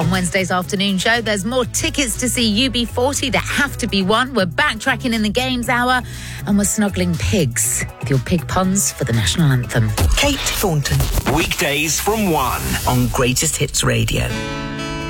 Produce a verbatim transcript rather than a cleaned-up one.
On Wednesday's afternoon show, there's more tickets to see U B forty that have to be won. We're backtracking in the Games Hour, and we're snuggling pigs with your pig puns for the national anthem. Kate Thornton. Weekdays from one on Greatest Hits Radio.